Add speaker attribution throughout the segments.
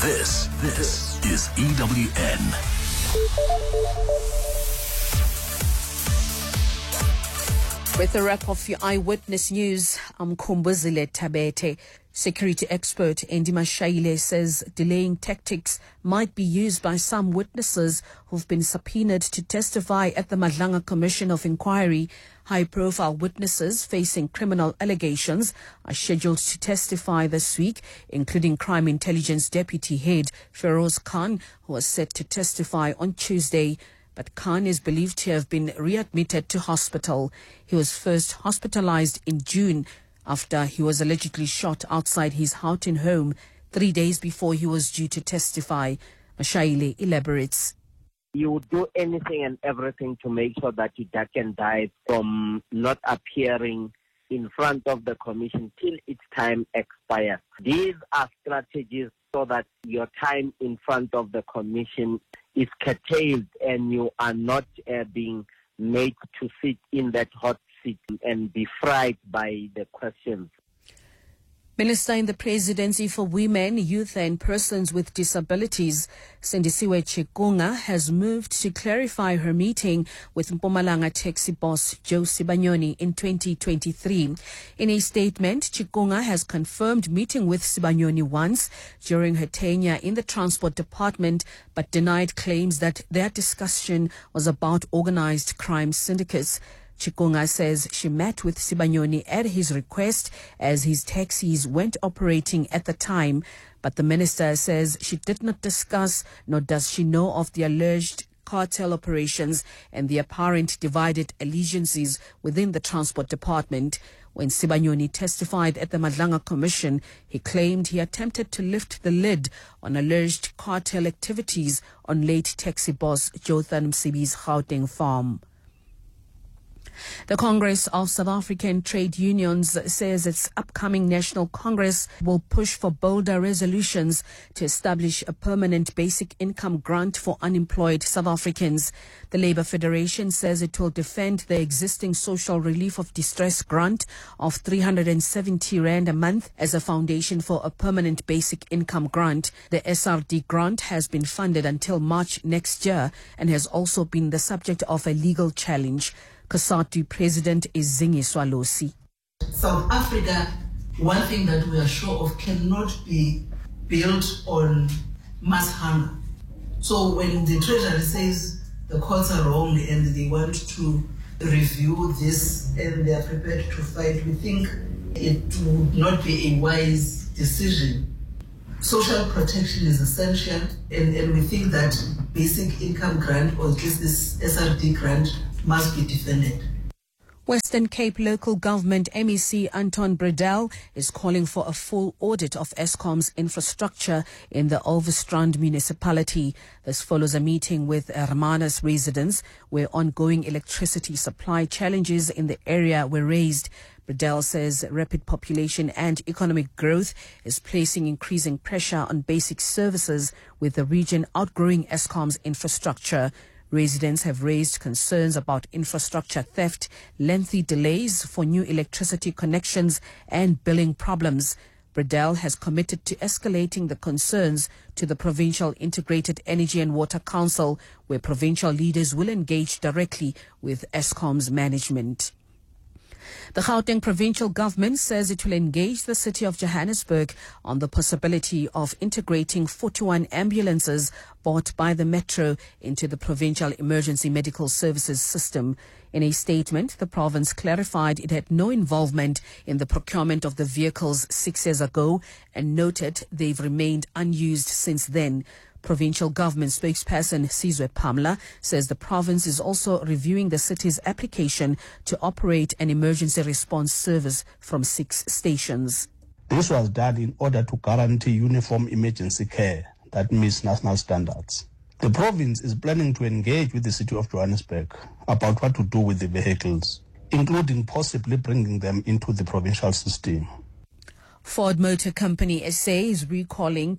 Speaker 1: This is EWN.
Speaker 2: With a wrap of your Eyewitness News, I'm Kumbuzile Tabete. Security expert Ndima Shaile says delaying tactics might be used by some witnesses who've been subpoenaed to testify at the Madlanga Commission of Inquiry. High-profile witnesses facing criminal allegations are scheduled to testify this week, including Crime Intelligence Deputy Head Feroz Khan, who was set to testify on Tuesday. But Khan is believed to have been readmitted to hospital. He was first hospitalized in June after he was allegedly shot outside his Houghton home 3 days before he was due to testify. Mashaile elaborates.
Speaker 3: You would do anything and everything to make sure that you duck and dive from not appearing in front of the commission till its time expires. These are strategies so that your time in front of the commission is curtailed and you are not being made to sit in that hot seat and be fried by the questions.
Speaker 2: Minister in the Presidency for Women, Youth and Persons with Disabilities, Sindisiwe Chikunga, has moved to clarify her meeting with Mpumalanga taxi boss Joe Sibanyoni in 2023. In a statement, Chikunga has confirmed meeting with Sibanyoni once during her tenure in the Transport Department, but denied claims that their discussion was about organized crime syndicates. Chikunga says she met with Sibanyoni at his request as his taxis weren't operating at the time, but the minister says she did not discuss nor does she know of the alleged cartel operations and the apparent divided allegiances within the Transport Department. When Sibanyoni testified at the Madlanga Commission, he claimed he attempted to lift the lid on alleged cartel activities on late taxi boss Jothan Msibi's Gauteng farm. The Congress of South African Trade Unions says its upcoming National Congress will push for bolder resolutions to establish a permanent basic income grant for unemployed South Africans. The Labour Federation says it will defend the existing social relief of distress grant of 370 Rand a month as a foundation for a permanent basic income grant. The SRD grant has been funded until March next year and has also been the subject of a legal challenge. COSATU President is Zingiswa Losi.
Speaker 4: South Africa, one thing that we are sure of, cannot be built on mass hunger. So when the Treasury says the courts are wrong and they want to review this and they are prepared to fight, we think it would not be a wise decision. Social protection is essential, and we think that basic income grant, or at least this SRD grant, must be defended.
Speaker 2: Western Cape Local Government MEC Anton Bredell is calling for a full audit of Eskom's infrastructure in the Ulvestrand municipality. This follows a meeting with Hermanus residents where ongoing electricity supply challenges in the area were raised. Bredell says rapid population and economic growth is placing increasing pressure on basic services, with the region outgrowing Eskom's infrastructure. Residents have raised concerns about infrastructure theft, lengthy delays for new electricity connections, and billing problems. Bredell has committed to escalating the concerns to the Provincial Integrated Energy and Water Council, where provincial leaders will engage directly with Eskom's management. The Gauteng provincial government says it will engage the city of Johannesburg on the possibility of integrating 41 ambulances bought by the Metro into the provincial emergency medical services system. In a statement, the province clarified it had no involvement in the procurement of the vehicles 6 years ago and noted they've remained unused since then. Provincial government spokesperson Sizwe Pamla says the province is also reviewing the city's application to operate an emergency response service from 6 stations.
Speaker 5: This was done in order to guarantee uniform emergency care that meets national standards. The province is planning to engage with the city of Johannesburg about what to do with the vehicles, including possibly bringing them into the provincial system.
Speaker 2: Ford Motor Company SA is recalling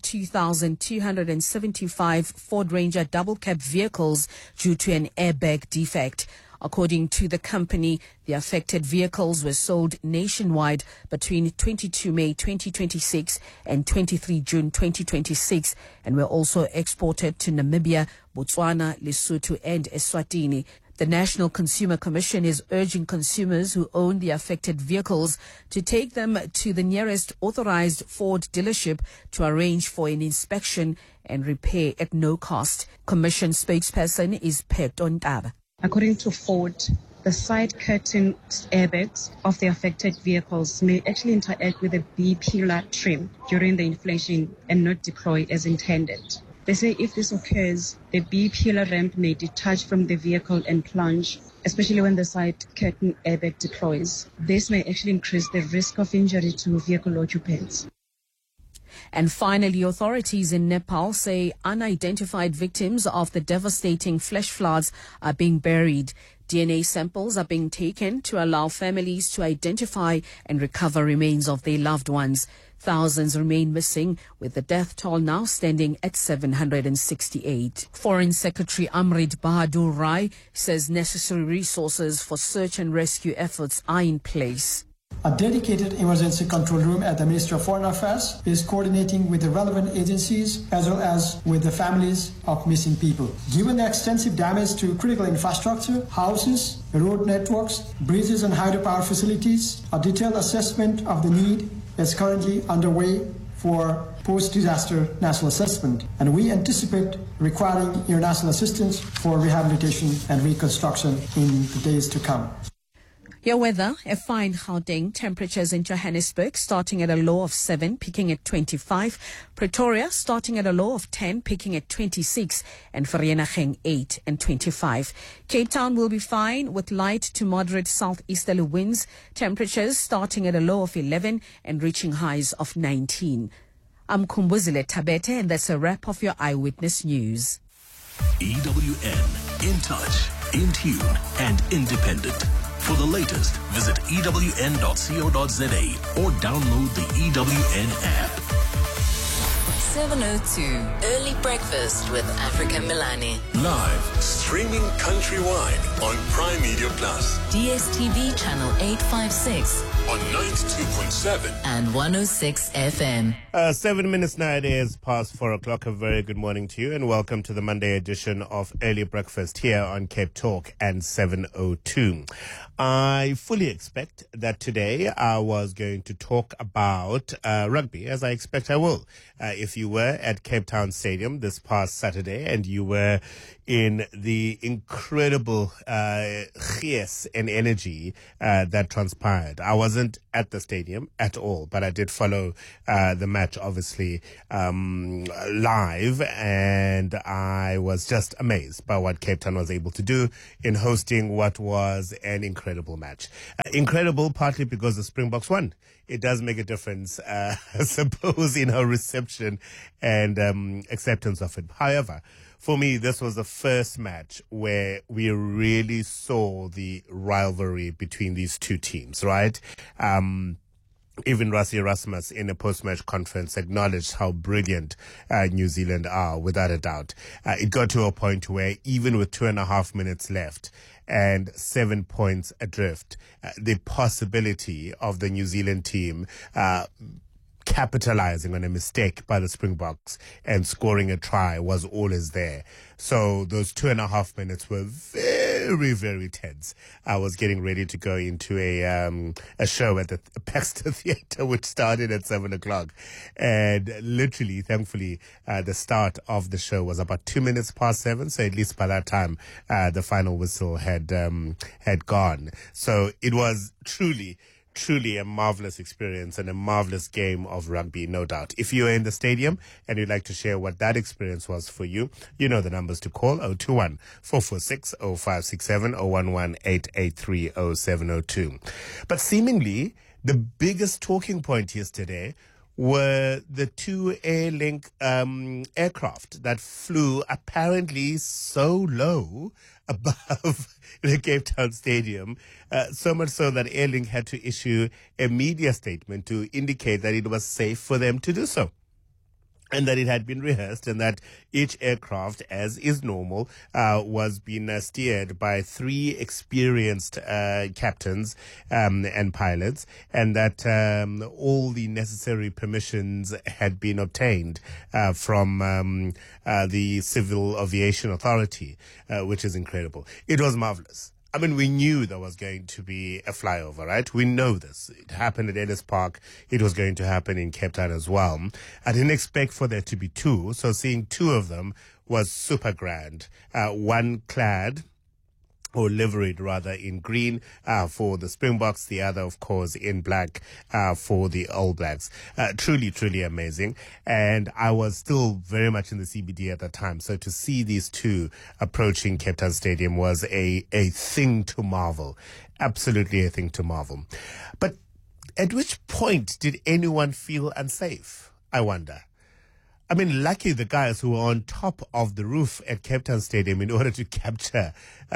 Speaker 2: 2,275 Ford Ranger double cab vehicles due to an airbag defect. According to the company, the affected vehicles were sold nationwide between 22 May 2026 and 23 June 2026 and were also exported to Namibia, Botswana, Lesotho and Eswatini. The National Consumer Commission is urging consumers who own the affected vehicles to take them to the nearest authorized Ford dealership to arrange for an inspection and repair at no cost. Commission spokesperson is Phepto Ntaba.
Speaker 6: According to Ford, the side curtain airbags of the affected vehicles may actually interact with the B-pillar trim during the inflation and not deploy as intended. They say if this occurs, the B-pillar ramp may detach from the vehicle and plunge, especially when the side curtain airbag deploys. This may actually increase the risk of injury to vehicle occupants.
Speaker 2: And finally, authorities in Nepal say unidentified victims of the devastating flash floods are being buried. DNA samples are being taken to allow families to identify and recover remains of their loved ones. Thousands remain missing, with the death toll now standing at 768. Foreign Secretary Amrit Bahadur Rai says necessary resources for search and rescue efforts are in place.
Speaker 7: A dedicated emergency control room at the Ministry of Foreign Affairs is coordinating with the relevant agencies as well as with the families of missing people. Given the extensive damage to critical infrastructure, houses, road networks, bridges and hydropower facilities, a detailed assessment of the need is currently underway for post-disaster national assessment, and we anticipate requiring international assistance for rehabilitation and reconstruction in the days to come.
Speaker 2: Your weather, a fine Gauteng, temperatures in Johannesburg starting at a low of 7, peaking at 25. Pretoria starting at a low of 10, peaking at 26. And Vereeniging 8 and 25. Cape Town will be fine with light to moderate southeasterly winds. Temperatures starting at a low of 11 and reaching highs of 19. I'm Kumbuzile Tabete, and that's a wrap of your Eyewitness News.
Speaker 1: EWN, in touch, in tune and independent. For the latest, visit ewn.co.za or download the EWN app.
Speaker 8: 702 Early Breakfast with Africa Milani.
Speaker 1: Live, streaming countrywide on Prime Media Plus.
Speaker 8: DSTV channel 856
Speaker 1: on 92.7
Speaker 8: and 106 FM.
Speaker 9: 7 minutes now, it is past 4 o'clock. A very good morning to you and welcome to the Monday edition of Early Breakfast here on Cape Talk and 702. I fully expect that today I was going to talk about rugby, as I expect I will. If you were at Cape Town Stadium this past Saturday and you were in the incredible chies and energy that transpired. I wasn't at the stadium at all, but I did follow the match, obviously, live, and I was just amazed by what Cape Town was able to do in hosting what was an incredible match. Incredible partly because the Springboks won. It does make a difference, I suppose, in our reception and acceptance of it. However, for me, this was the first match where we really saw the rivalry between these two teams, right? Even Rassie Erasmus in a post-match conference acknowledged how brilliant New Zealand are, without a doubt. It got to a point where even with 2.5 minutes left and 7 points adrift, the possibility of the New Zealand team capitalizing on a mistake by the Springboks and scoring a try was always there. So those 2.5 minutes were very, very tense. I was getting ready to go into a show at the Baxter Theatre, which started at 7 o'clock. And literally, thankfully, the start of the show was about 2 minutes past 7. So at least by that time, the final whistle had gone. So it was truly a marvelous experience and a marvelous game of rugby, no doubt. If you're in the stadium and you'd like to share what that experience was for you, you know the numbers to call: 021 446 0567 011 883 0702. But seemingly, the biggest talking point yesterday were the two Airlink aircraft that flew apparently so low above the Cape Town Stadium, so much so that Airlink had to issue a media statement to indicate that it was safe for them to do so. and that it had been rehearsed, and that each aircraft, as is normal, was being steered by 3 experienced captains and pilots, and that all the necessary permissions had been obtained from the Civil Aviation Authority, which is incredible. It was marvelous. I mean, we knew there was going to be a flyover, right? We know this. It happened at Ellis Park. It was going to happen in Cape Town as well. I didn't expect for there to be 2, so seeing 2 of them was super grand. One clad, or liveried rather, in green for the Springboks, the other, of course, in black for the All Blacks. Truly, truly amazing. And I was still very much in the CBD at the time. So to see these 2 approaching Cape Town Stadium was a thing to marvel. Absolutely a thing to marvel. But at which point did anyone feel unsafe, I wonder? I mean, lucky the guys who were on top of the roof at Cape Town Stadium in order to capture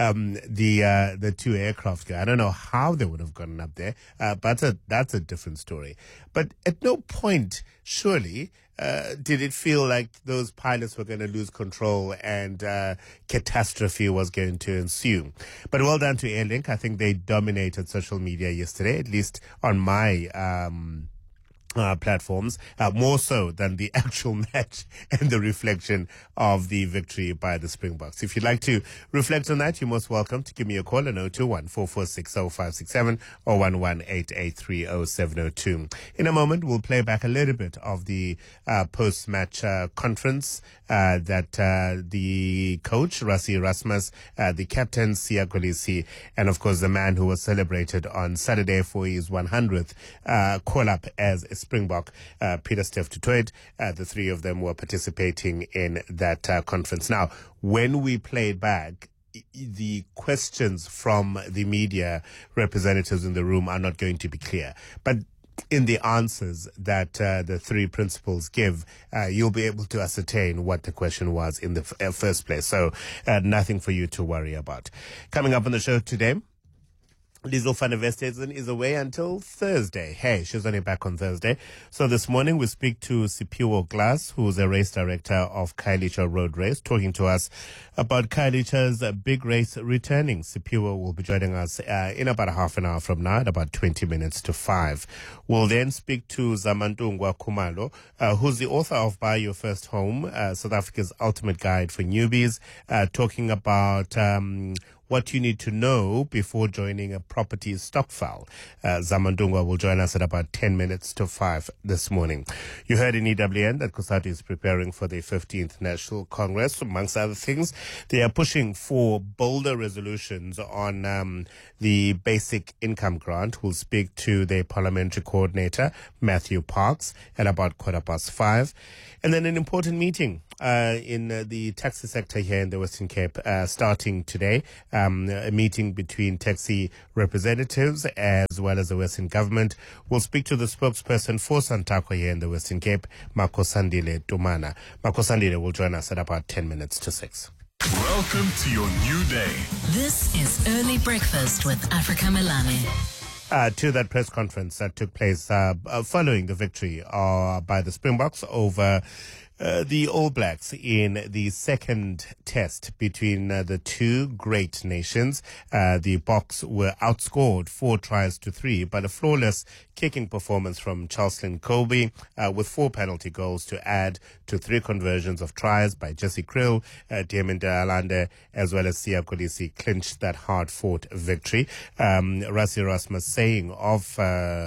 Speaker 9: the 2 aircraft. I don't know how they would have gotten up there, but that's a different story. But at no point, surely, did it feel like those pilots were going to lose control and catastrophe was going to ensue. But well done to Airlink. I think they dominated social media yesterday, at least on my platforms, more so than the actual match and the reflection of the victory by the Springboks. If you'd like to reflect on that, you're most welcome to give me a call on 021-446-0567 or 1188830702. In a moment, we'll play back a little bit of the post-match conference that the coach, Rassie Erasmus, the captain, Siya Kolisi, and of course the man who was celebrated on Saturday for his 100th call-up as a Springbok, Pieter-Steph du Toit. The 3 of them were participating in that conference. Now, when we played back, the questions from the media representatives in the room are not going to be clear. But in the answers that the 3 principals give, you'll be able to ascertain what the question was in the first place. So nothing for you to worry about. Coming up on the show today, Liesl van der Westhuizen is away until Thursday. Hey, she's only back on Thursday. So this morning we speak to Siphiwe Glass, who's a race director of Khayelitsha Road Race, talking to us about Khayelitsha's big race returning. Siphiwe will be joining us in about a half an hour from now, at about 20 minutes to 5. We'll then speak to Zamantungwa Khumalo, who's the author of Buy Your First Home, South Africa's ultimate guide for newbies, talking about what you need to know before joining a property stokvel. Zamantungwa will join us at about 10 minutes to 5 this morning. You heard in EWN that COSATU is preparing for the 15th National Congress. Amongst other things, they are pushing for bolder resolutions on the basic income grant. We'll speak to their parliamentary coordinator, Matthew Parks, at about 5:15. And then an important meeting in the taxi sector here in the Western Cape starting today. A meeting between taxi representatives as well as the Western government. We'll speak to the spokesperson for Santaco here in the Western Cape, Makosandile Tumana. Makosandile will join us at about 10 minutes to 6.
Speaker 1: Welcome to your new day.
Speaker 8: This is Early Breakfast with Africa Milani.
Speaker 9: To that press conference that took place following the victory by the Springboks over the All Blacks in the second test between the 2 great nations. The Boks were outscored 4-3, but a flawless kicking performance from Charleston Colby with 4 penalty goals to add to 3 conversions of tries by Jesse Krill, Damian de Allende, as well as Siya Kolisi clinched that hard-fought victory. Rassie Erasmus saying of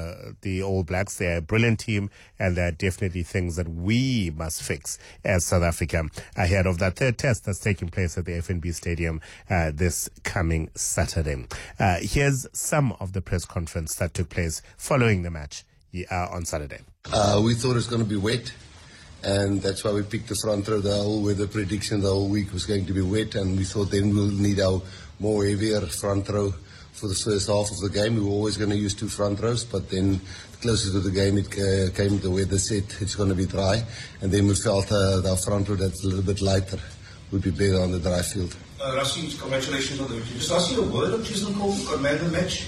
Speaker 9: the All Blacks, they're a brilliant team and there are definitely things that we must fix as South Africa ahead of that 3rd test that's taking place at the FNB Stadium this coming Saturday. Here's some of the press conference that took place following the match on Saturday.
Speaker 10: We thought it was going to be wet, and that's why we picked the front row. The whole weather prediction the whole week was going to be wet, and we thought then we'll need our more heavier front row for the first half of the game. We were always going to use 2 front rows, but then closer to the game it came, the weather said it's going to be dry, and then we felt our front row that's a little bit lighter would be better on the dry field.
Speaker 11: Rassie, congratulations on the victory. Just ask you a word of Jason Cole, man of the match.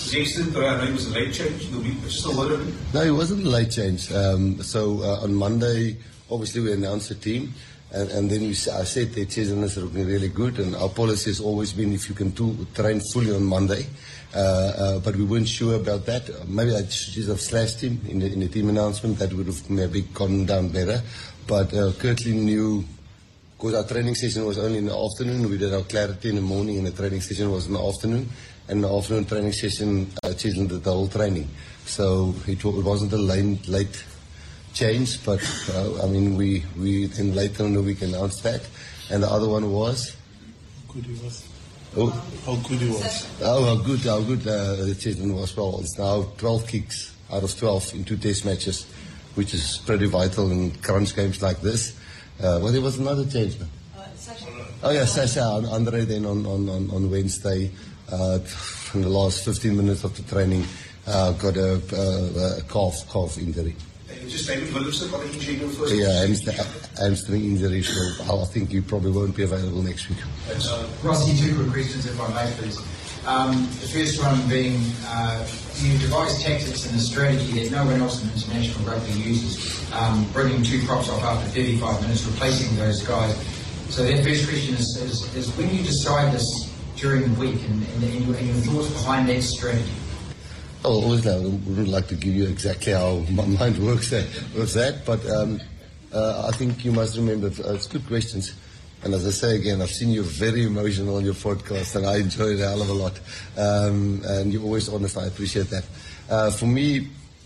Speaker 11: I know he was a late change in the week, but just a word of him.
Speaker 10: No, he wasn't a late change. So on Monday obviously we announced the team. And then I said the Chesney is looking really good, and our policy has always been if you can train fully on Monday. But we weren't sure about that. Maybe I should have slashed him in the team announcement. That would have maybe gone down better. But Kirtley knew, because our training session was only in the afternoon. We did our clarity in the morning, and the training session was in the afternoon. And the afternoon training session, Chesney did the whole training. So it wasn't a late change, but I mean, we then later in the week announced that. And the other one was?
Speaker 5: How good he was.
Speaker 10: Oh.
Speaker 5: How good he was.
Speaker 10: Oh, how good Chesney was. Well, it's now 12 kicks out of 12 in 2 test matches, which is pretty vital in crunch games like this. Well, there was another change, man. Oh yeah, Sasha Andre then on Wednesday, in the last 15 minutes of the training, got a calf injury.
Speaker 11: Just David Williamson got an injury in the first
Speaker 10: Yeah, hamstring injury, so I think he probably won't be available next week.
Speaker 12: Rossi, 2 quick questions if I may, please. The first one being, you devised tactics and a strategy that no one else in international rugby uses, bringing 2 props off after 35 minutes, replacing those guys. So that first question is when you decide this during the week and your thoughts behind that strategy?
Speaker 10: Oh, obviously, I wouldn't like to give you exactly how my mind works with that, but I think you must remember, it's good questions. And as I say again, I've seen you very emotional on your podcast, and I enjoy it a hell of a lot. And you're always honest, I appreciate that. For me,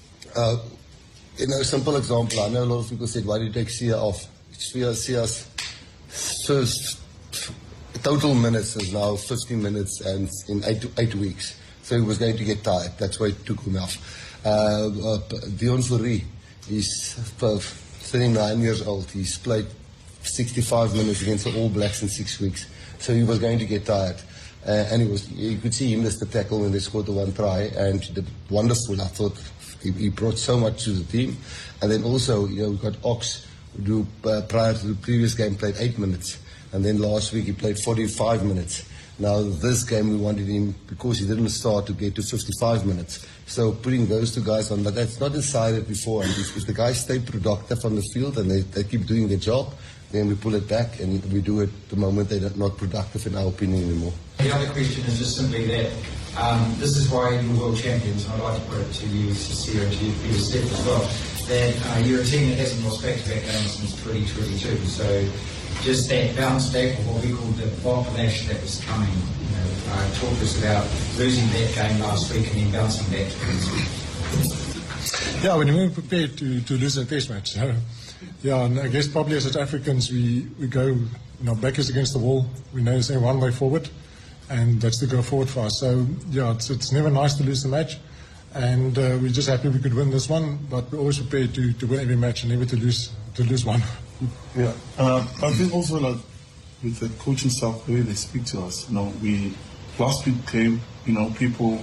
Speaker 10: simple example, I know a lot of people said, why do you take Sia off? Sia's first total minutes is now 15 minutes and in 8 weeks. So he was going to get tired. That's why he took him off. Dion Fourie, he's 39 years old. He's played 65 minutes against the All Blacks in 6 weeks. So he was going to get tired. And you could see him miss the tackle when they scored the 1 try. And he did wonderful. I thought he brought so much to the team. And then also, we've got Ox, who prior to the previous game played 8 minutes. And then last week he played 45 minutes. Now, this game we wanted him, because he didn't start, to get to 55 minutes. So putting those 2 guys on, but that's not decided before. And if the guys stay productive on the field and they keep doing their job, then we pull it back and we do it the moment they're not productive, in our opinion, anymore.
Speaker 12: The other question is just simply that this is why you're world champions, and I'd like to put it to you, Cecile, and to you, Peter Steph, as well, that you're a team that hasn't lost back-to-back games since 2022. So just that bounce back, or what we call the backlash that was coming. Talk to us about losing that game last week and then bouncing back to this week.
Speaker 13: Yeah, when we were prepared to lose that test match. Yeah, and I guess probably as South Africans we go, back is against the wall. We know there's only one way forward, and that's to go forward for us. So yeah, it's never nice to lose the match, and we're just happy we could win this one. But we're always prepared to win every match and never to lose one.
Speaker 5: Yeah, I think also with the coaching staff, the way they speak to us. Last week came, people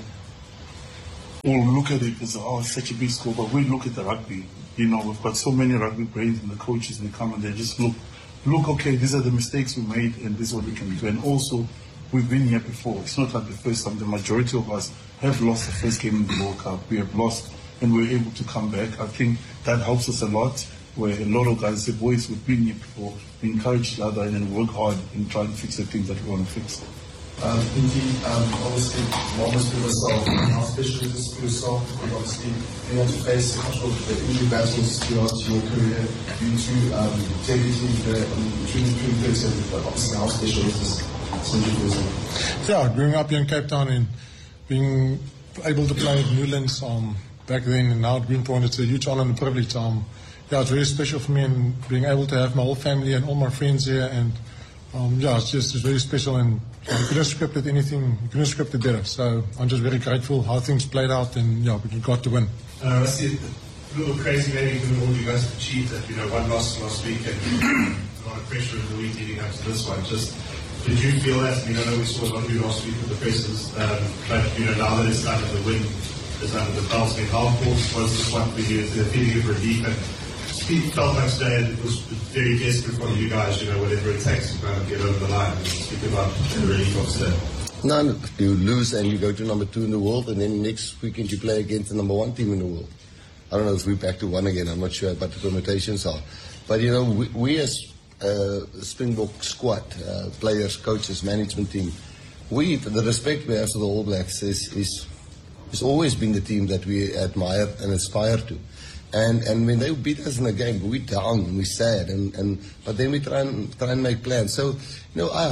Speaker 5: all look at it as it's such a big score, but we look at the rugby. We've got so many rugby brains and the coaches, and they come and they just look, okay, these are the mistakes we made and this is what we can do. And also, we've been here before. It's not like the first time. The majority of us have lost the first game in the World Cup. We have lost and we're able to come back. I think that helps us a lot, where a lot of guys say, boys, we've been here before. We encourage each other and then work hard in trying to fix the things that we want to fix.
Speaker 14: Indeed, obviously, one was for yourself, and how special is this for yourself? Because obviously, you had to face a couple of the injury battles throughout your career due to technically between 2013, but obviously, how special is this century for yourself?
Speaker 13: Yeah, growing up here in Cape Town and being able to play at Newlands back then and now at Greenpoint, it's a huge honor and a privilege. It's very special for me, and being able to have my whole family and all my friends here, and it's very special, and you couldn't script it anything, you couldn't script it better. So I'm just very grateful how things played out, and we got to win.
Speaker 15: I see a little crazy maybe given all you guys have achieved that, one loss last week and a lot of pressure in the week leading up to this one. Just, did you feel that? I know we saw a lot of you last week with the presses, but now that it's kind of the win is under the belt, how important was this one for you? Is there a feeling of relief? And it felt like today it was very desperate for you guys, whatever it takes to kind of get over the line and speak about the relief of today.
Speaker 10: No, you lose and you go to number 2 in the world, and then next weekend you play against the number 1 team in the world. I don't know if we're back to 1 again, I'm not sure what the permutations are. But, we as Springbok squad, players, coaches, management team, the respect we have for the All Blacks is always been the team that we admire and aspire to. And when they beat us in a game, we're down, we're sad, but then we try and make plans. So, I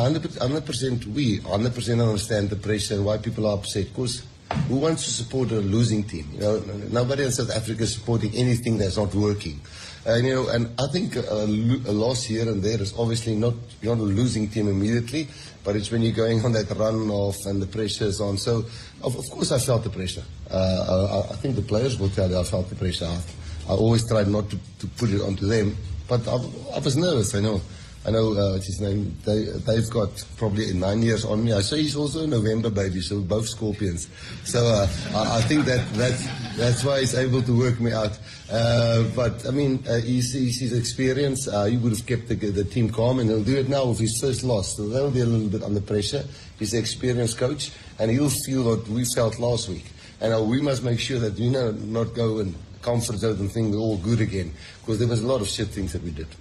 Speaker 10: 100% understand the pressure and why people are upset. Because who wants to support a losing team? Nobody in South Africa is supporting anything that's not working. And I think a loss here and there is obviously you're not a losing team immediately, but it's when you're going on that run off and the pressure is on. So, of course, I felt the pressure. I think the players will tell you I felt the pressure. I always tried not to put it onto them, but I was nervous. I know. What's his name? They've got probably 9 years on me. I say he's also a November baby, so both Scorpions. So I think that's why he's able to work me out. But I mean, he's his experience. He would have kept the team calm, and he'll do it now with his first loss. So they'll be a little bit under pressure. He's an experienced coach, and he'll feel what we felt last week. And we must make sure that not go and comfort zone and think we're all good again, because there was a lot of shit things that we did.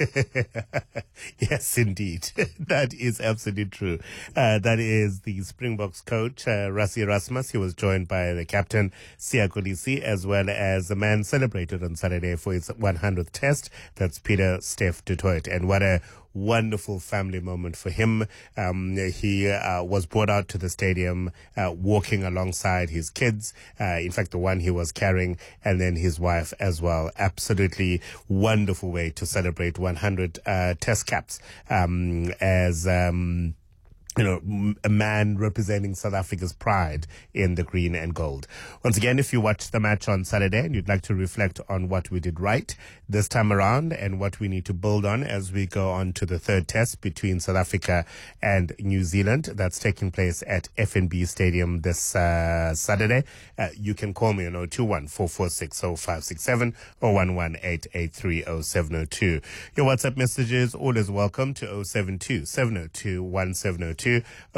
Speaker 9: Yes, indeed. That is absolutely true. That is the Springboks coach, Rassie Erasmus. He was joined by the captain, Siya Kolisi, as well as the man celebrated on Saturday for his 100th test. That's Pieter-Steph du Toit. And what a wonderful family moment for him. He was brought out to the stadium walking alongside his kids, in fact the one he was carrying, and then his wife as well. Absolutely wonderful way to celebrate 100 test caps as a man representing South Africa's pride in the green and gold. Once again, if you watched the match on Saturday and you'd like to reflect on what we did right this time around and what we need to build on as we go on to the third test between South Africa and New Zealand, that's taking place at FNB Stadium this Saturday, you can call me on 021-446-0567 or 118-830-702. Your WhatsApp messages always welcome to 072-702-1702.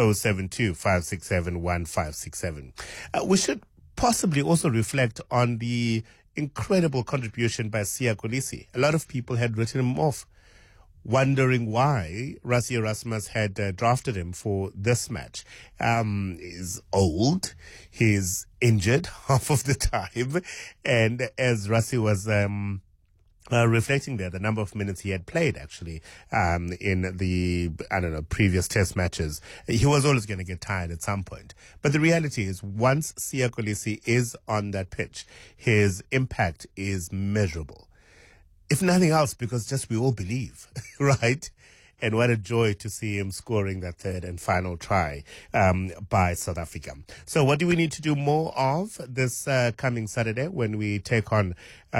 Speaker 9: 072-567-1567. We should possibly also reflect on the incredible contribution by Siya Kolisi. A lot of people had written him off, wondering why Rassie Erasmus had drafted him for this match. He's old, he's injured half of the time, and as Rassie was reflecting there, the number of minutes he had played actually in the, previous test matches, he was always going to get tired at some point. But the reality is, once Siya Kolisi is on that pitch, his impact is measurable. If nothing else, because just we all believe, right? And what a joy to see him scoring that third and final try by South Africa. So what do we need to do more of this coming Saturday when we take on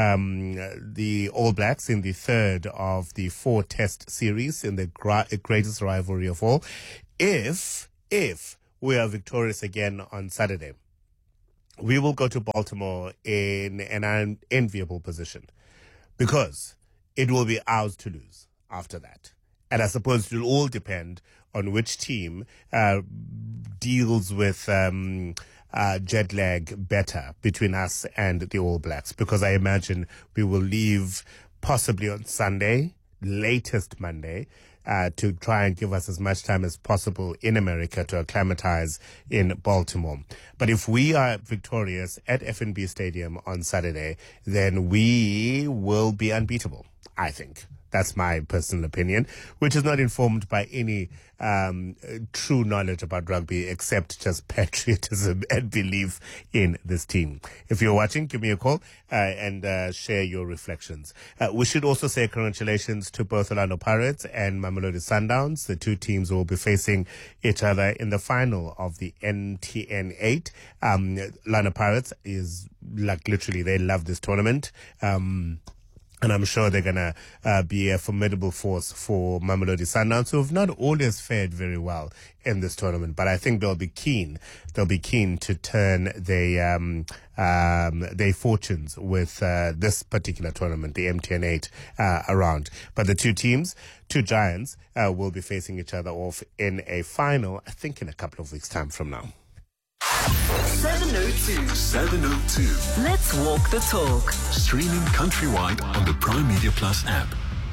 Speaker 9: the All Blacks in the third of the 4 test series in the greatest rivalry of all? If we are victorious again on Saturday, we will go to Baltimore in an unenviable position, because it will be ours to lose after that. And I suppose it will all depend on which team deals with jet lag better between us and the All Blacks, because I imagine we will leave possibly on Sunday, latest Monday, to try and give us as much time as possible in America to acclimatize in Baltimore. But if we are victorious at FNB Stadium on Saturday, then we will be unbeatable, I think. That's my personal opinion, which is not informed by any true knowledge about rugby, except just patriotism and belief in this team. If you're watching, give me a call and share your reflections. We should also say congratulations to both Orlando Pirates and Mamelodi Sundowns. The two teams will be facing each other in the final of the NTN 8. Orlando Pirates is like literally, they love this tournament. And I'm sure they're going to be a formidable force for Mamelodi Sundowns, who have not always fared very well in this tournament. But I think they'll be keen to turn their fortunes with this particular tournament, the MTN 8, around. But the two teams, two giants, will be facing each other off in a final, I think in a couple of weeks' time from now.
Speaker 1: 702.
Speaker 8: Let's walk the talk.
Speaker 1: Streaming countrywide on the Prime Media Plus app.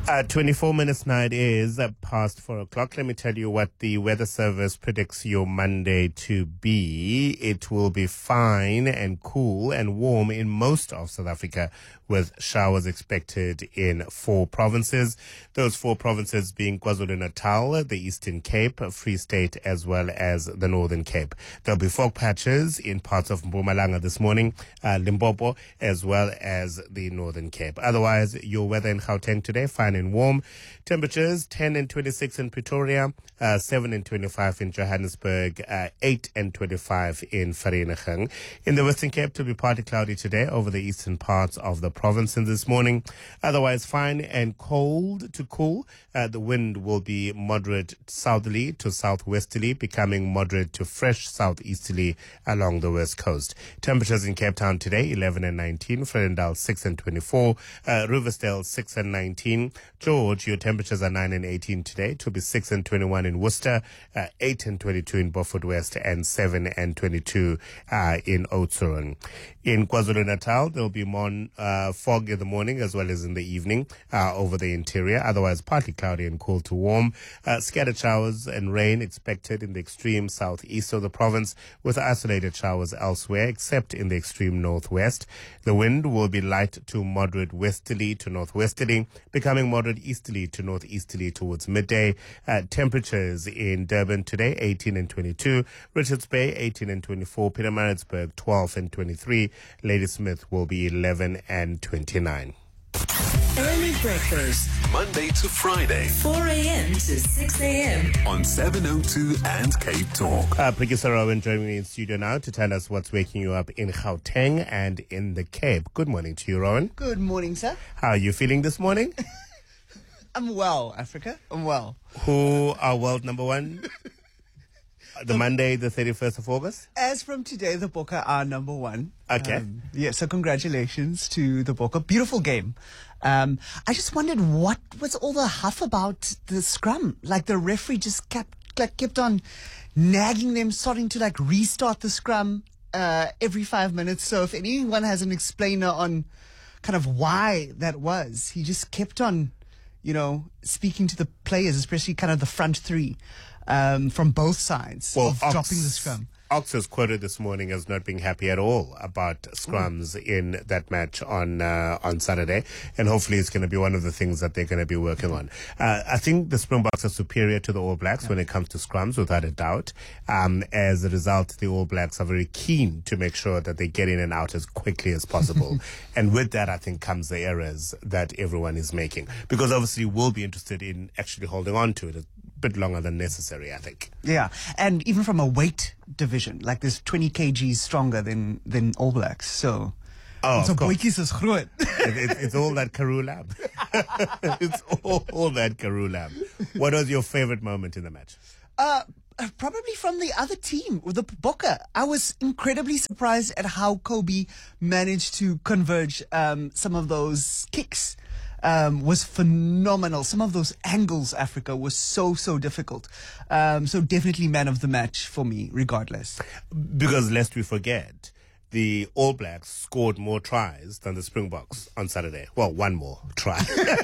Speaker 9: 24 minutes now it is past 4 o'clock. Let me tell you what the weather service predicts your Monday to be. It will be fine and cool and warm in most of South Africa, with showers expected in 4 provinces. Those 4 provinces being KwaZulu-Natal, the Eastern Cape, Free State, as well as the Northern Cape. There'll be fog patches in parts of Mpumalanga this morning, Limpopo, as well as the Northern Cape. Otherwise, your weather in Gauteng today, fine and warm. Temperatures 10 and 26 in Pretoria, 7 and 25 in Johannesburg, 8 and 25 in Vereeniging. In the Western Cape, it will be partly cloudy today over the eastern parts of the province in this morning. Otherwise, fine and cold to cool. The wind will be moderate southerly to southwesterly, becoming moderate to fresh southeasterly along the west coast. Temperatures in Cape Town today, 11 and 19. Vredendal, 6 and 24. Riversdale, 6 and 19. George, your temperatures are 9 and 18 today. It will be 6 and 21 in Worcester, 8 and 22 in Beaufort West, and 7 and 22 in Oudtshoorn. In KwaZulu-Natal, there will be more fog in the morning as well as in the evening over the interior. Otherwise, partly cloudy and cool to warm. Scattered showers and rain expected in the extreme southeast of the province, with isolated showers elsewhere, except in the extreme northwest. The wind will be light to moderate westerly to northwesterly, becoming moderate easterly to northeasterly towards midday. Temperatures in Durban today, 18 and 22. Richards Bay, 18 and 24. Pietermaritzburg, 12 and 23. Ladysmith will be 11 and 29.
Speaker 8: Early breakfast,
Speaker 1: Monday to Friday,
Speaker 8: 4 a.m. to 6 a.m.
Speaker 1: on 702 and Cape Talk.
Speaker 9: Prikisa Rowan joining me in studio now to tell us what's waking you up in Gauteng and in the Cape. Good morning to you, Rowan.
Speaker 16: Good morning, sir.
Speaker 9: How are you feeling this morning?
Speaker 16: I'm well, Africa. I'm well.
Speaker 9: Who are world number one? The Monday, the 31st of August?
Speaker 16: As from today, the Bokke are number one.
Speaker 9: Okay.
Speaker 16: So congratulations to the Bokke. Beautiful game. I just wondered, what was all the huff about the scrum? Like, the referee just kept on nagging them, starting to restart the scrum every 5 minutes. So if anyone has an explainer on kind of why that was, he just kept on, speaking to the players, especially kind of the front three. From both sides of dropping the scrum.
Speaker 9: Ox was quoted this morning as not being happy at all about scrums in that match on Saturday, and hopefully it's going to be one of the things that they're going to be working on. I think the Springboks are superior to the All Blacks when it comes to scrums, without a doubt. As a result, the All Blacks are very keen to make sure that they get in and out as quickly as possible. And with that, I think, comes the errors that everyone is making, because obviously we'll be interested in actually holding on to it bit longer than necessary, I think.
Speaker 16: Yeah, and even from a weight division, there's 20 kgs stronger than All Blacks, so...
Speaker 9: of course.
Speaker 16: Boetjies is groot.
Speaker 9: It's all that Karoo Lab. It's all that Karoo Lab. What was your favorite moment in the match?
Speaker 16: Probably from the other team, the Bokke. I was incredibly surprised at how Kobe managed to converge some of those kicks. Was phenomenal. Some of those angles, Africa, was so difficult. So definitely man of the match for me, regardless.
Speaker 9: Because lest we forget, the All Blacks scored more tries than the Springboks on Saturday. Well, one more try.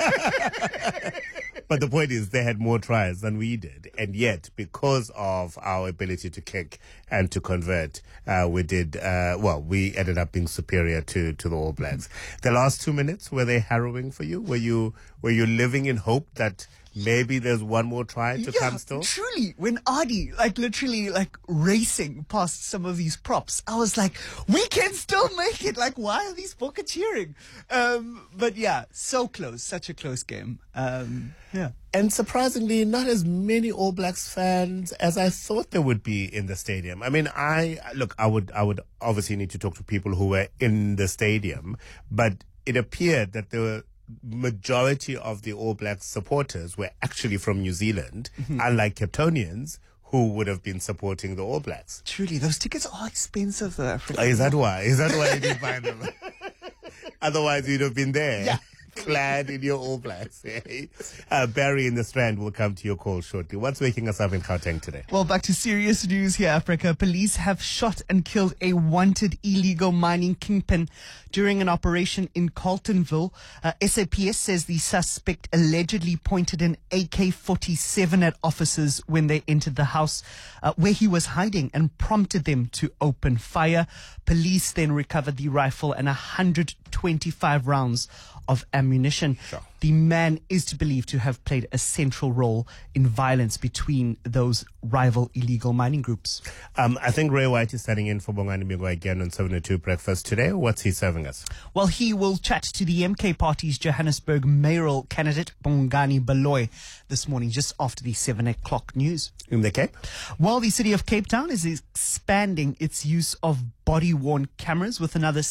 Speaker 9: But the point is, they had more tries than we did. And yet, because of our ability to kick and to convert, we ended up being superior to the All Blacks. The last 2 minutes, were they harrowing for you? Were you living in hope that maybe there's one more try to come still?
Speaker 16: Truly. When Adi, literally, racing past some of these props, I was like, we can still make it. Why are these Bokke cheering? But yeah, so close. Such a close game. Yeah.
Speaker 9: And surprisingly, not as many All Blacks fans as I thought there would be in the stadium. I mean, I would obviously need to talk to people who were in the stadium, but it appeared that the majority of the All Blacks supporters were actually from New Zealand, unlike Capetonians who would have been supporting the All Blacks.
Speaker 16: Truly, those tickets are expensive, though.
Speaker 9: Is that why? Is that why you didn't buy them? Otherwise, you'd have been there.
Speaker 16: Yeah.
Speaker 9: clad in your All Blacks. Eh? Barry in the Strand will come to your call shortly. What's waking us up in Gauteng today?
Speaker 16: Well, back to serious news here, Africa. Police have shot and killed a wanted illegal mining kingpin during an operation in Carltonville. SAPS says the suspect allegedly pointed an AK-47 at officers when they entered the house where he was hiding and prompted them to open fire. Police then recovered the rifle and 125 rounds of ammunition.
Speaker 9: Sure.
Speaker 16: The man is believed to have played a central role in violence between those rival illegal mining groups.
Speaker 9: I think Ray White is standing in for Bongani Migwa again on 702 Breakfast today. What's he serving us?
Speaker 16: Well, he will chat to the MK Party's Johannesburg mayoral candidate, Bongani Baloyi, this morning, just after the 7 o'clock news.
Speaker 9: In the Cape?
Speaker 16: While the city of Cape Town is expanding its use of body-worn cameras with another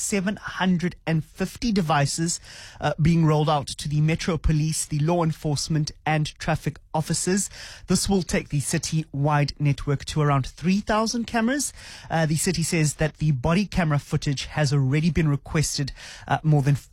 Speaker 16: 750 devices being rolled out to the Metro Police, the law enforcement and traffic officers. This will take the city-wide network to around 3,000 cameras. The city says that the body camera footage has already been requested more than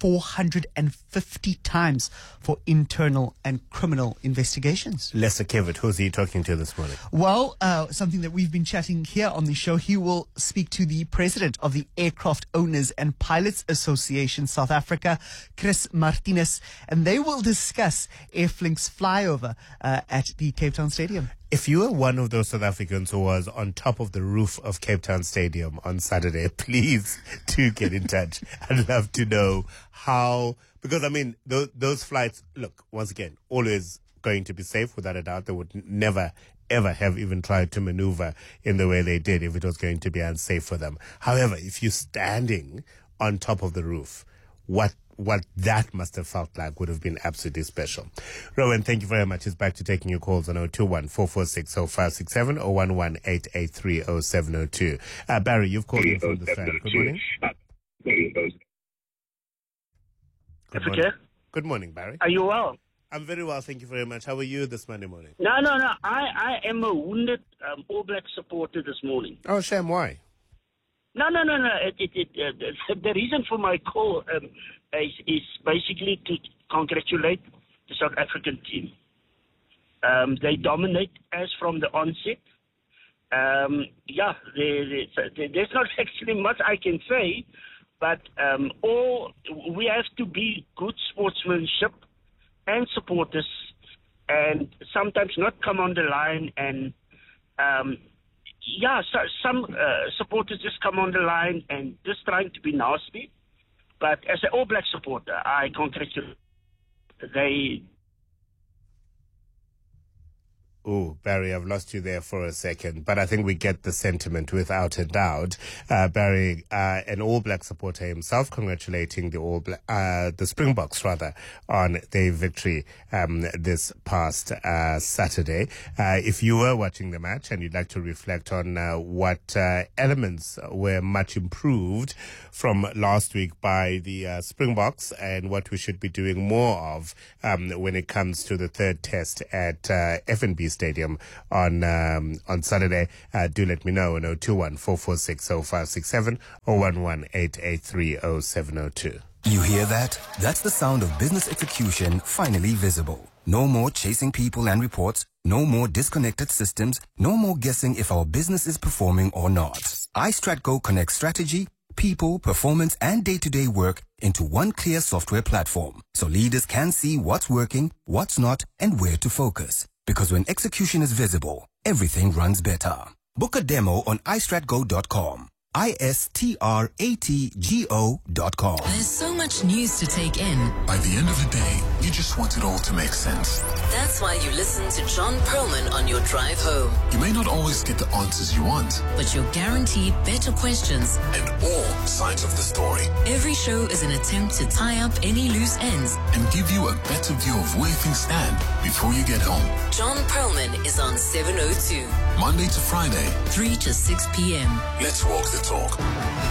Speaker 16: 450 times for internal and criminal investigations.
Speaker 9: Lester Kevitt, who's he talking to this morning?
Speaker 16: Well, something that we've been chatting here on the show, he will speak to the president of the Aircraft Owners and Pilots Association South Africa, Chris Martinez, and they will discuss Airflink's flyover at the Cape Town Stadium.
Speaker 9: If you were one of those South Africans who was on top of the roof of Cape Town Stadium on Saturday, please do get in touch. I'd love to know how, because I mean, those flights, look, once again, always going to be safe without a doubt. They would never ever have even tried to maneuver in the way they did if it was going to be unsafe for them. However, if you're standing on top of the roof, what that must have felt like would have been absolutely special. Rowan, thank you very much. It's back to taking your calls on 021-446-0567 or 118-883-0702. Barry, you've called in from the Strand. Good morning. Good morning. Good morning, Barry.
Speaker 17: Are you well?
Speaker 9: I'm very well, thank you very much. How are you this Monday morning?
Speaker 17: No. I am a wounded All Black supporter this morning.
Speaker 9: Oh, Shem, why?
Speaker 17: No. The reason for my call is basically to congratulate the South African team. They dominate as from the onset. There's not actually much I can say, but we have to be good sportsmanship and supporters, and sometimes not come on the line and some supporters just come on the line and just trying to be nasty. But as an All Black supporter, I congratulate they.
Speaker 9: Oh, Barry, I've lost you there for a second, but I think we get the sentiment without a doubt. Barry, an All Black supporter himself, congratulating the Springboks rather on their victory this past Saturday. If you were watching the match and you'd like to reflect on what elements were much improved from last week by the Springboks and what we should be doing more of when it comes to the third test at FNB Stadium on Saturday, do let me know on 021-446-0567 or 118-883-0702.
Speaker 18: You hear that? That's the sound of business execution finally visible. No more chasing people and reports. No more disconnected systems. No more guessing if our business is performing or not. iStratGo connects strategy, people, performance, and day-to-day work into one clear software platform, so leaders can see what's working, what's not, and where to focus. Because when execution is visible, everything runs better. Book a demo on istratgo.com. istratgo.com.
Speaker 8: There's so much news to take in.
Speaker 1: By the end of the day, you just want it all to make sense.
Speaker 8: That's why you listen to John Perlman on your drive home.
Speaker 1: You may not always get the answers you want,
Speaker 8: but you're guaranteed better questions
Speaker 1: and all sides of the story.
Speaker 8: Every show is an attempt to tie up any loose ends
Speaker 1: and give you a better view of where things stand before you get home.
Speaker 8: John Perlman is on 702.
Speaker 1: Monday to Friday,
Speaker 8: 3 to 6 p.m.
Speaker 1: Let's walk the talk.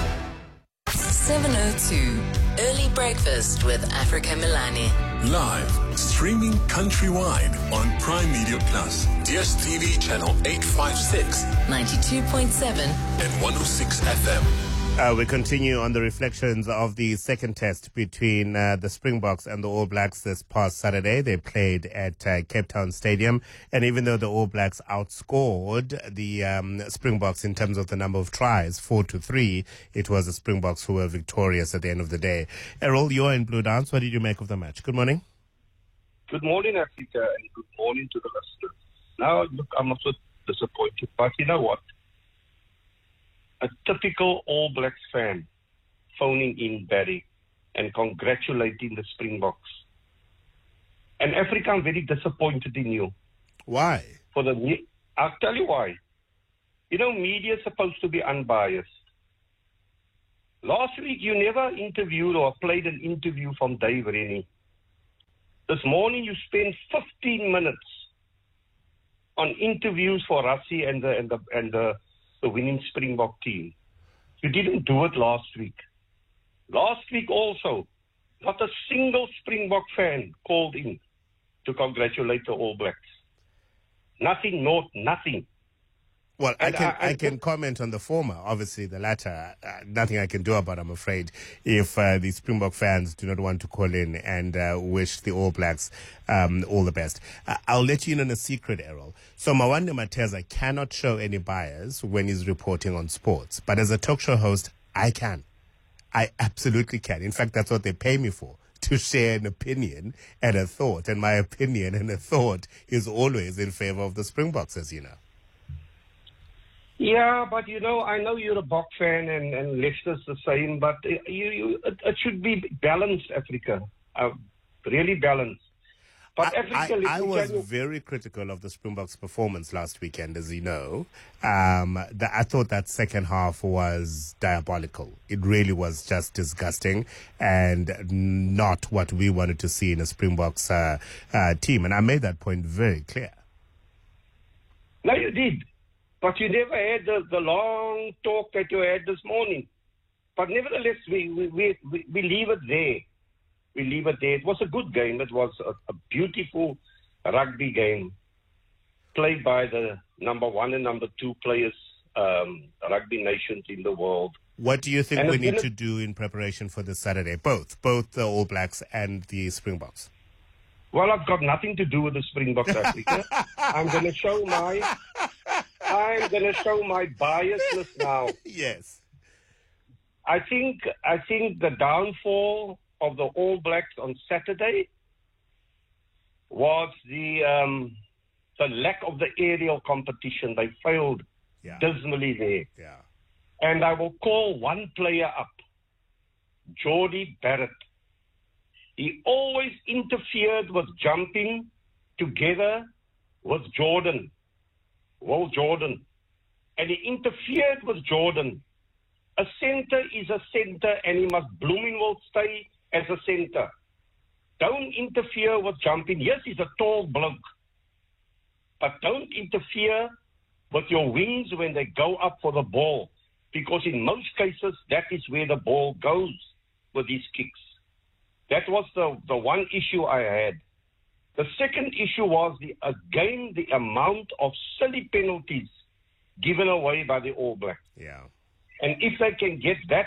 Speaker 8: 702. Early Breakfast with Africa Milani.
Speaker 1: Live, streaming countrywide on Prime Media Plus, DSTV channel 856,
Speaker 8: 92.7
Speaker 1: and 106 FM.
Speaker 9: We continue on the reflections of the second test between the Springboks and the All Blacks this past Saturday. They played at Cape Town Stadium, and even though the All Blacks outscored the Springboks in terms of the number of tries, 4-3, it was the Springboks who were victorious at the end of the day. Errol, you're in Blue Dance. What did you make of the match? Good morning.
Speaker 19: Good morning, Africa, and good morning to the listeners. Now, look, I'm not so disappointed, but you know what? A typical All Blacks fan phoning in Barry and congratulating the Springboks. And Africa, I'm very disappointed in you.
Speaker 9: Why?
Speaker 19: I'll tell you why. You know, media is supposed to be unbiased. Last week, you never interviewed or played an interview from Dave Rennie. This morning, you spent 15 minutes on interviews for Rassie and the winning Springbok team. You didn't do it last week. Last week also, not a single Springbok fan called in to congratulate the All Blacks. Nothing, nothing.
Speaker 9: Well, I can comment on the former. Obviously, the latter, nothing I can do about, I'm afraid, if the Springbok fans do not want to call in and wish the All Blacks all the best. I'll let you in on a secret, Errol. So Mawande Mateza cannot show any bias when he's reporting on sports. But as a talk show host, I can. I absolutely can. In fact, that's what they pay me for, to share an opinion and a thought. And my opinion and a thought is always in favor of the Springboks, as you know.
Speaker 19: Yeah, but you know, I know you're a Bok fan and Leicester's the same, but it should be balanced, Africa. Really balanced. But Africa,
Speaker 9: I was very critical of the Springboks' performance last weekend, as you know. I thought that second half was diabolical. It really was just disgusting and not what we wanted to see in a Springboks team. And I made that point very clear.
Speaker 19: No, you did. But you never had the long talk that you had this morning. But nevertheless, we leave it there. We leave it there. It was a good game. It was a beautiful rugby game played by the number 1 and number 2 players, rugby nations in the world.
Speaker 9: What do you think we need to do in preparation for this Saturday? Both the All Blacks and the Springboks.
Speaker 19: Well, I've got nothing to do with the Springboks, Africa. I'm going to show my biasness now.
Speaker 9: Yes.
Speaker 19: I think the downfall of the All Blacks on Saturday was the lack of the aerial competition. They failed dismally there.
Speaker 9: Yeah.
Speaker 19: And I will call one player up, Jordie Barrett. He always interfered with jumping together with Jordan. Will Jordan. And he interfered with Jordan. A centre is a centre and he must blooming well stay as a centre. Don't interfere with jumping. Yes, he's a tall bloke. But don't interfere with your wings when they go up for the ball. Because in most cases, that is where the ball goes with these kicks. That was the one issue I had. The second issue was the amount of silly penalties given away by the All Blacks.
Speaker 9: Yeah.
Speaker 19: And if they can get that